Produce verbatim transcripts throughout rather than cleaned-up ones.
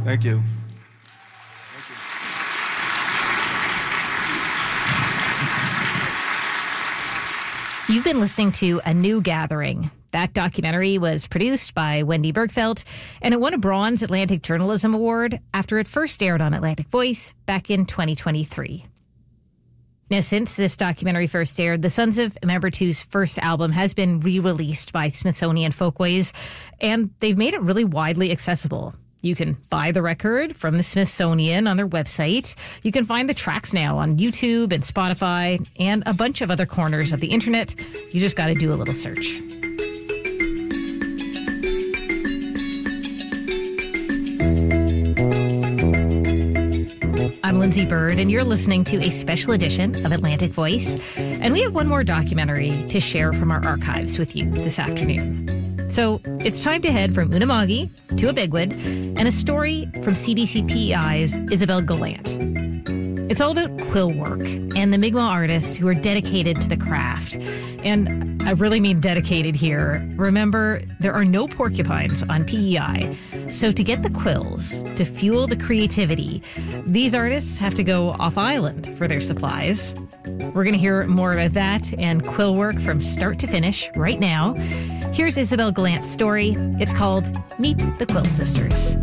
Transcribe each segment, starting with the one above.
Thank you. You've been listening to A New Gathering. That documentary was produced by Wendy Bergfeldt, and it won a Bronze Atlantic Journalism Award after it first aired on Atlantic Voice back in twenty twenty-three. Now, since this documentary first aired, the Sons of Membertou's first album has been re-released by Smithsonian Folkways, and they've made it really widely accessible. You can buy the record from the Smithsonian on their website. You can find the tracks now on YouTube and Spotify and a bunch of other corners of the internet. You just got to do a little search. I'm Lindsay Bird, and you're listening to a special edition of Atlantic Voice. And we have one more documentary to share from our archives with you this afternoon. So it's time to head from Unama'ki to Ebigwid and a story from C B C P E I's Isabel Gallant. It's all about quill work and the Mi'kmaq artists who are dedicated to the craft. And I really mean dedicated here. Remember, there are no porcupines on P E I. So to get the quills, to fuel the creativity, these artists have to go off-island for their supplies. We're going to hear more about that and quill work from start to finish right now. Here's Isabel Gallant's story. It's called Meet the Quill Sisters.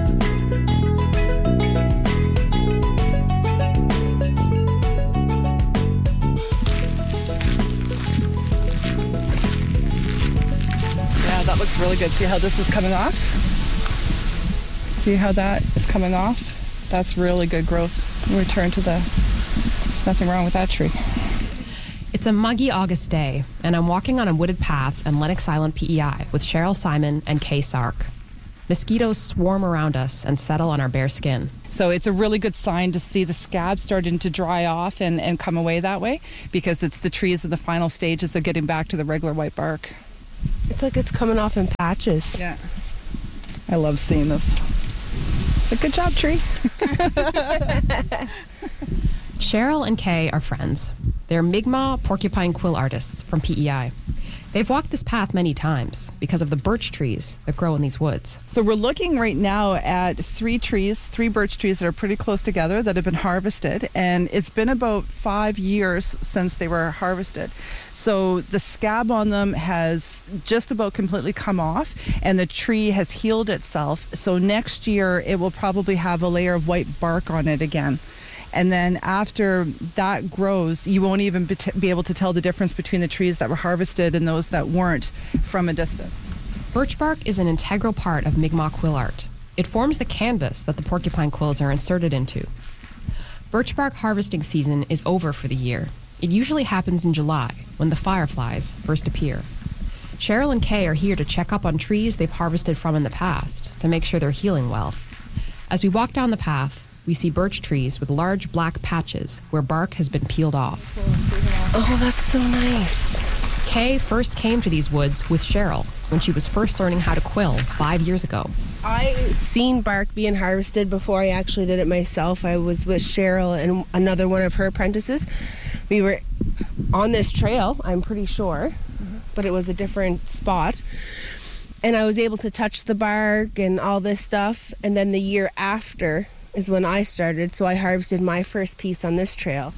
That looks really good. See how this is coming off? See how that is coming off? That's really good growth. We'll return to the... There's nothing wrong with that tree. It's a muggy August day, and I'm walking on a wooded path in Lennox Island, P E I, with Cheryl Simon and Kay Sark. Mosquitoes swarm around us and settle on our bare skin. So it's a really good sign to see the scab starting to dry off and, and come away that way, because it's the trees in the final stages of getting back to the regular white bark. It's like it's coming off in patches. Yeah. I love seeing this. But good job, tree. Cheryl and Kay are friends. They're Mi'kmaq porcupine quill artists from P E I. They've walked this path many times because of the birch trees that grow in these woods. So we're looking right now at three trees, three birch trees that are pretty close together that have been harvested. And it's been about five years since they were harvested. So the scab on them has just about completely come off, and the tree has healed itself. So next year it will probably have a layer of white bark on it again. And then after that grows, you won't even be able to tell the difference between the trees that were harvested and those that weren't from a distance. Birch bark is an integral part of Mi'kmaq quill art. It forms the canvas that the porcupine quills are inserted into. Birch bark harvesting season is over for the year. It usually happens in July, when the fireflies first appear. Cheryl and Kay are here to check up on trees they've harvested from in the past to make sure they're healing well. As we walk down the path, we see birch trees with large black patches where bark has been peeled off. Oh, that's so nice. Kay first came to these woods with Cheryl when she was first learning how to quill five years ago. I seen bark being harvested before I actually did it myself. I was with Cheryl and another one of her apprentices. We were on this trail, I'm pretty sure, mm-hmm. but it was a different spot. And I was able to touch the bark and all this stuff. And then the year after is when I started, so I harvested my first piece on this trail.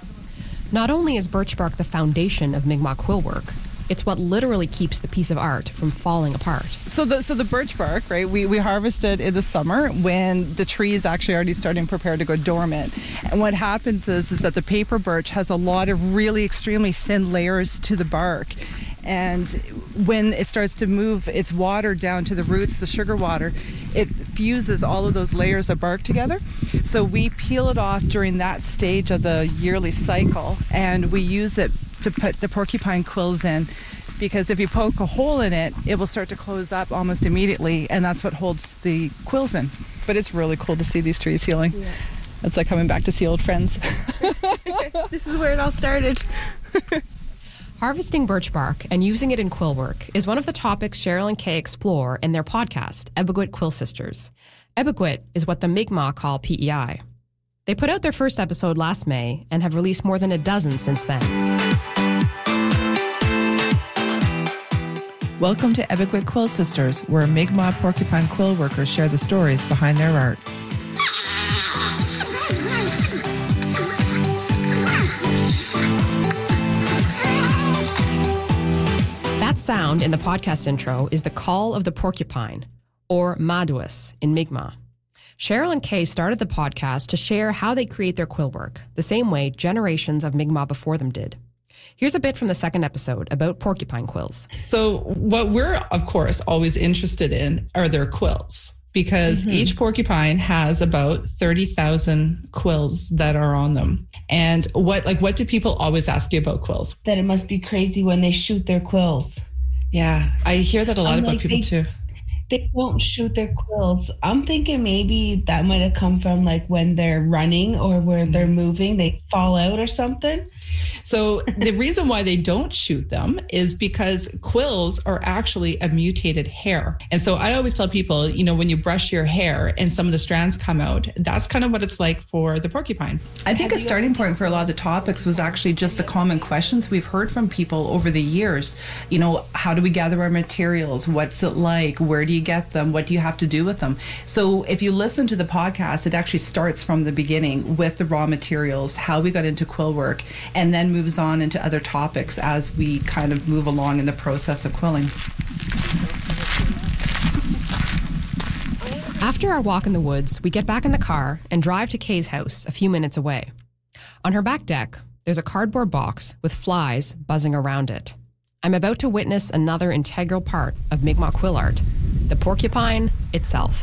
Not only is birch bark the foundation of Mi'kmaq quill work, it's what literally keeps the piece of art from falling apart. So the so the birch bark, right, we, we harvested in the summer when the tree is actually already starting to prepare to go dormant. And what happens is, is that the paper birch has a lot of really extremely thin layers to the bark. And when it starts to move its water down to the roots, the sugar water, it fuses all of those layers of bark together. So we peel it off during that stage of the yearly cycle, and we use it to put the porcupine quills in, because if you poke a hole in it, it will start to close up almost immediately, and that's what holds the quills in. But it's really cool to see these trees healing. Yeah. It's like coming back to see old friends. This is where it all started. Harvesting birch bark and using it in quill work is one of the topics Cheryl and Kay explore in their podcast, Ebigwit Quill Sisters. Ebigwit is what the Mi'kmaq call P E I. They put out their first episode last May and have released more than a dozen since then. Welcome to Ebikwit Quill Sisters, where Mi'kmaq porcupine quill workers share the stories behind their art. That sound in the podcast intro is the call of the porcupine, or Maduas in Mi'kmaq. Cheryl and Kay started the podcast to share how they create their quill work, the same way generations of Mi'kmaq before them did. Here's a bit from the second episode about porcupine quills. So what we're, of course, always interested in are their quills, because mm-hmm. each porcupine has about thirty thousand quills that are on them. And what, like, what do people always ask you about quills? That it must be crazy when they shoot their quills. Yeah, I hear that a lot I'm about like, people they, too. They don't shoot their quills. I'm thinking maybe that might have come from like when they're running or where mm-hmm. they're moving, they fall out or something. So the reason why they don't shoot them is because quills are actually a mutated hair. And so I always tell people, you know, when you brush your hair and some of the strands come out, that's kind of what it's like for the porcupine. I think a starting point for a lot of the topics was actually just the common questions we've heard from people over the years. You know, how do we gather our materials? What's it like? Where do you get them? What do you have to do with them? So if you listen to the podcast, it actually starts from the beginning with the raw materials, how we got into quill work, and then moves on into other topics as we kind of move along in the process of quilling. After our walk in the woods, we get back in the car and drive to Kay's house a few minutes away. On her back deck, there's a cardboard box with flies buzzing around it. I'm about to witness another integral part of Mi'kmaq quill art, the porcupine itself.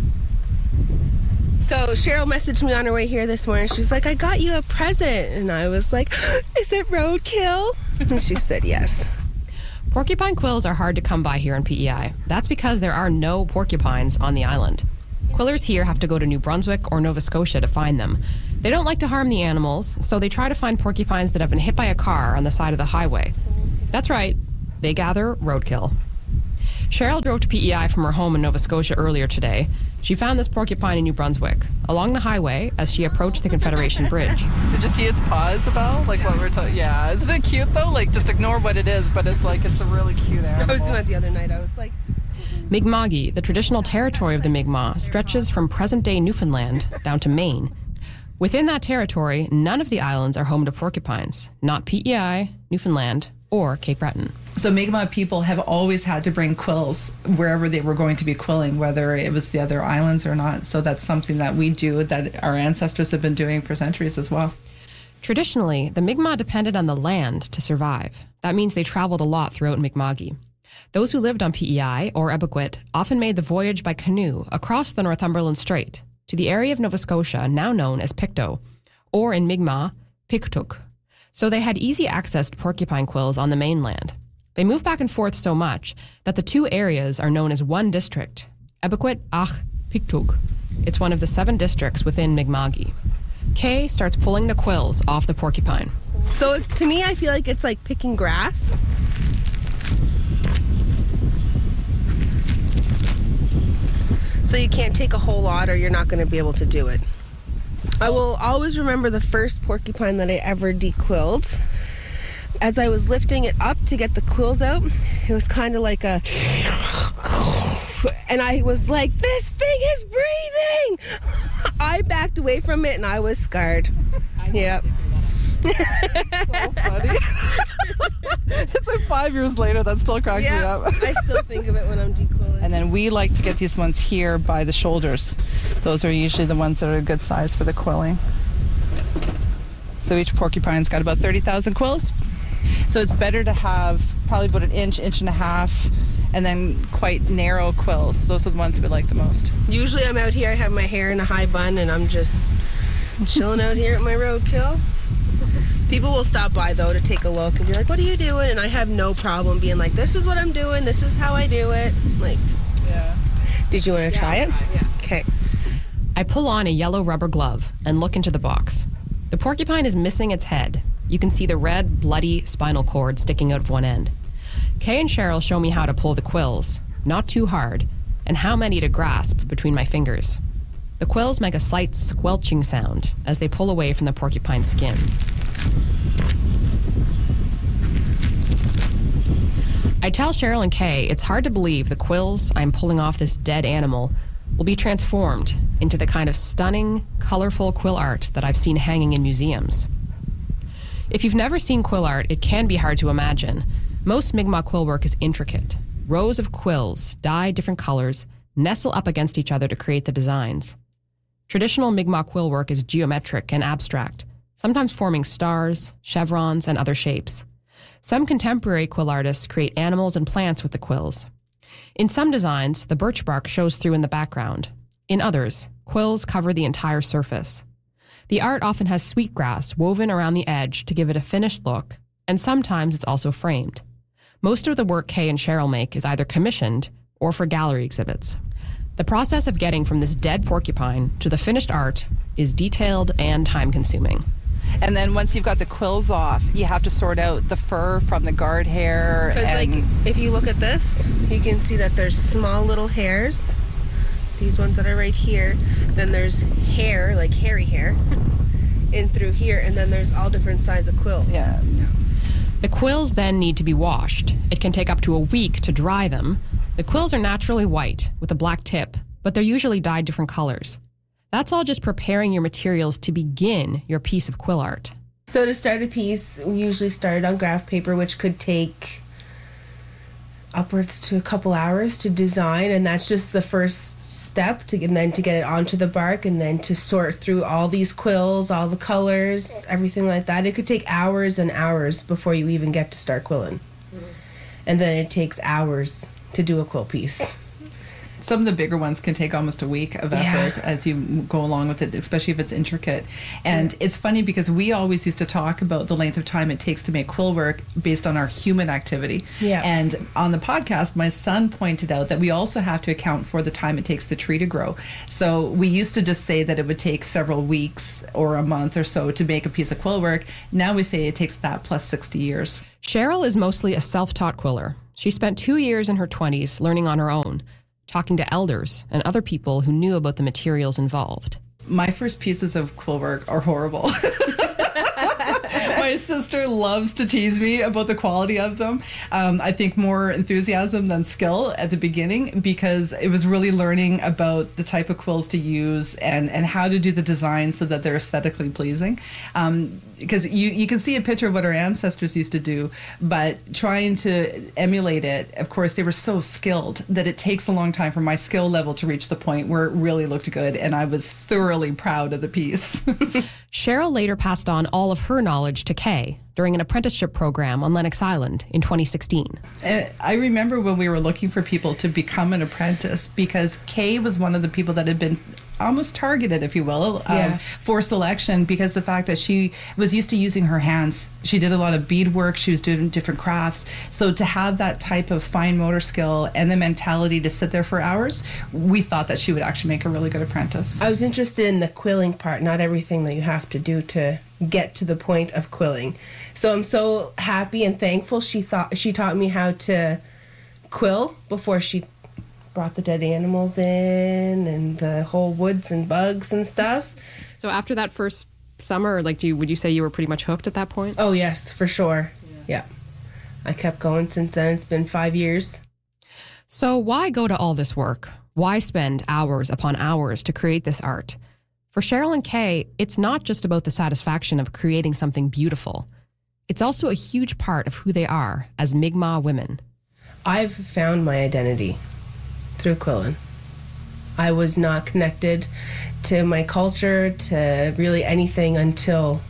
So Cheryl messaged me on her way here this morning. She's like, I got you a present. And I was like, is it roadkill? And she said yes. Porcupine quills are hard to come by here in P E I. That's because there are no porcupines on the island. Quillers here have to go to New Brunswick or Nova Scotia to find them. They don't like to harm the animals, so they try to find porcupines that have been hit by a car on the side of the highway. That's right, they gather roadkill. Cheryl drove to P E I from her home in Nova Scotia earlier today. She found this porcupine in New Brunswick, along the highway as she approached the Confederation Bridge. Did you see its paws, Abel? Like what we're talking? Yeah, isn't it cute though? Like just ignore what it is, but it's like it's a really cute animal. I was doing that the other night. I was like, Mi'kma'ki, the traditional territory of the Mi'kmaq, stretches from present-day Newfoundland down to Maine. Within that territory, none of the islands are home to porcupines, not P E I, Newfoundland, or Cape Breton. So Mi'kmaq people have always had to bring quills wherever they were going to be quilling, whether it was the other islands or not. So that's something that we do, that our ancestors have been doing for centuries as well. Traditionally, the Mi'kmaq depended on the land to survive. That means they traveled a lot throughout Mi'kma'ki. Those who lived on P E I or Ebikwit often made the voyage by canoe across the Northumberland Strait to the area of Nova Scotia now known as Pictou, or in Mi'kmaq, Piktuk. So they had easy access to porcupine quills on the mainland. They moved back and forth so much that the two areas are known as one district, Ebikwit Ach Piktuk. It's one of the seven districts within Mi'kma'ki. Kay starts pulling the quills off the porcupine. So to me, I feel like it's like picking grass. So you can't take a whole lot or you're not going to be able to do it. I will always remember the first porcupine that I ever dequilled. As I was lifting it up to get the quills out, it was kind of like a... And I was like, this thing is breathing! I backed away from it and I was scarred. Yep. So funny. It's like five years later, that still cracks yep. me up. I still think of it when I'm dequilling. And then we like to get these ones here by the shoulders. Those are usually the ones that are a good size for the quilling. So each porcupine's got about thirty thousand quills. So it's better to have probably about an inch, inch and a half, and then quite narrow quills. Those are the ones we like the most. Usually I'm out here, I have my hair in a high bun, and I'm just chilling out here at my roadkill. People will stop by, though, to take a look and be like, what are you doing? And I have no problem being like, this is what I'm doing, this is how I do it. Like, yeah. Did you want to yeah, try it? Yeah. Okay. I pull on a yellow rubber glove and look into the box. The porcupine is missing its head. You can see the red, bloody spinal cord sticking out of one end. Kay and Cheryl show me how to pull the quills, not too hard, and how many to grasp between my fingers. The quills make a slight squelching sound as they pull away from the porcupine's skin. I I tell Cheryl and Kay it's hard to believe the quills I'm pulling off this dead animal will be transformed into the kind of stunning, colorful quill art that I've seen hanging in museums. If you've never seen quill art, it can be hard to imagine. Most Mi'kmaq quill work is intricate. Rows of quills, dyed different colors, nestle up against each other to create the designs. Traditional Mi'kmaq quill work is geometric and abstract, sometimes forming stars, chevrons, and other shapes. Some contemporary quill artists create animals and plants with the quills. In some designs, the birch bark shows through in the background. In others, quills cover the entire surface. The art often has sweetgrass woven around the edge to give it a finished look, and sometimes it's also framed. Most of the work Kay and Cheryl make is either commissioned or for gallery exhibits. The process of getting from this dead porcupine to the finished art is detailed and time-consuming. And then once you've got the quills off, you have to sort out the fur from the guard hair. Because and like, if you look at this, you can see that there's small little hairs. These ones that are right here. Then there's hair, like hairy hair, in through here. And then there's all different sizes of quills. Yeah. The quills then need to be washed. It can take up to a week to dry them. The quills are naturally white with a black tip, but they're usually dyed different colors. That's all just preparing your materials to begin your piece of quill art. So to start a piece, we usually start on graph paper, which could take upwards to a couple hours to design, and that's just the first step, to, and then to get it onto the bark, and then to sort through all these quills, all the colors, everything like that. It could take hours and hours before you even get to start quilling. Mm-hmm. And then it takes hours to do a quill piece. Some of the bigger ones can take almost a week of effort yeah. as you go along with it, especially if it's intricate. And yeah. it's funny because we always used to talk about the length of time it takes to make quill work based on our human activity. Yeah. And on the podcast, my son pointed out that we also have to account for the time it takes the tree to grow. So we used to just say that it would take several weeks or a month or so to make a piece of quill work. Now we say it takes that plus sixty years. Cheryl is mostly a self-taught quiller. She spent two years in her twenties learning on her own, talking to elders and other people who knew about the materials involved. My first pieces of quill work are horrible. My sister loves to tease me about the quality of them. Um, I think more enthusiasm than skill at the beginning, because it was really learning about the type of quills to use and, and how to do the design so that they're aesthetically pleasing. Um, because you, you can see a picture of what our ancestors used to do, but trying to emulate it, of course, they were so skilled that it takes a long time for my skill level to reach the point where it really looked good, and I was thoroughly proud of the piece. Cheryl later passed on all of her knowledge to Kay during an apprenticeship program on Lennox Island in twenty sixteen. And I remember when we were looking for people to become an apprentice, because Kay was one of the people that had been almost targeted, if you will, um, yeah. for selection, because the fact that she was used to using her hands. She did a lot of bead work. She was doing different crafts. So to have that type of fine motor skill and the mentality to sit there for hours, we thought that she would actually make a really good apprentice. I was interested in the quilling part, not everything that you have to do to get to the point of quilling. So I'm so happy and thankful she thought she taught me how to quill before she brought the dead animals in and the whole woods and bugs and stuff. So after that first summer, like, do you, would you say you were pretty much hooked at that point? Oh yes, for sure. Yeah. yeah. I kept going since then. It's been five years. So why go to all this work? Why spend hours upon hours to create this art? For Cheryl and Kay, it's not just about the satisfaction of creating something beautiful. It's also a huge part of who they are as Mi'kmaq women. I've found my identity through quilling. I was not connected to my culture, to really anything, until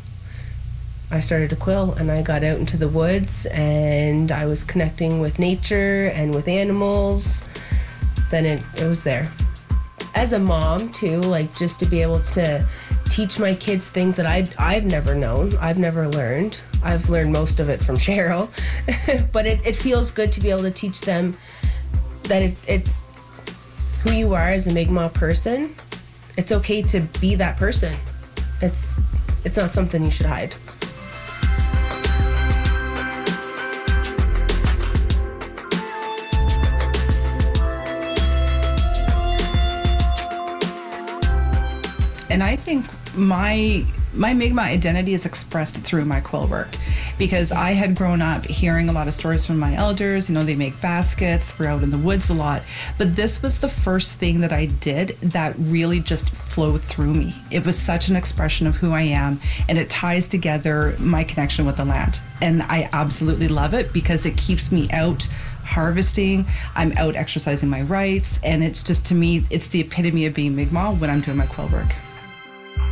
I started to quill and I got out into the woods and I was connecting with nature and with animals. Then it, it was there. As a mom too, like, just to be able to teach my kids things that I, I've never known, I've never learned. I've learned most of it from Cheryl, but it, it feels good to be able to teach them that it, it's who you are as a Mi'kmaq person. It's okay to be that person. It's it's not something you should hide. And I think my my Mi'kmaq identity is expressed through my quill work. because I had grown up hearing a lot of stories from my elders. You know, they make baskets, we're out in the woods a lot. But this was the first thing that I did that really just flowed through me. It was such an expression of who I am, and it ties together my connection with the land. And I absolutely love it because it keeps me out harvesting, I'm out exercising my rights, and it's just, to me, it's the epitome of being Mi'kmaq when I'm doing my quill work.